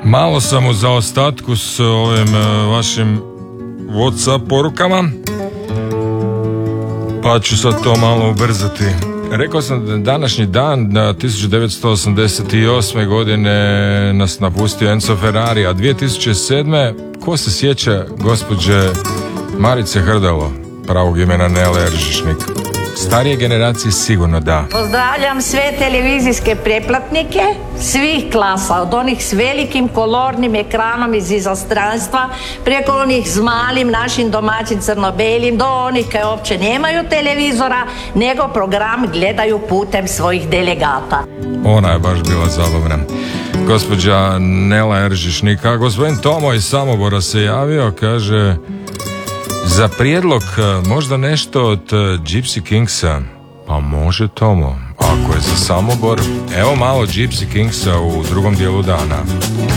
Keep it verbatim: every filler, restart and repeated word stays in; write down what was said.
Malo sam u zaostatku s ovim uh, vašim WhatsApp porukama, pa ću sad to malo ubrzati. Rekao sam da današnji dan, tisuću devetsto osamdeset osme godine nas napustio Enzo Ferrari, a dvije tisuće sedme ko se sjeća gospođe Marice Hrdalo, pravog imena Nele Eržišnik? Starije generacije sigurno da. Pozdravljam sve televizijske pretplatnike svih klasa, od onih s velikim kolornim ekranom iz izostranstva, preko onih s malim našim domaćim crno-belim, do onih koji uopće nemaju televizora, nego program gledaju putem svojih delegata. Ona je baš bila zabavna. Gospođa Nela Eržišnik, a gospodin Tomo iz Samobora se javio, kaže: za prijedlog možda nešto od Gypsy Kingsa. Pa može, Tomo, ako je za Samobor, evo malo Gypsy Kingsa u drugom dijelu dana.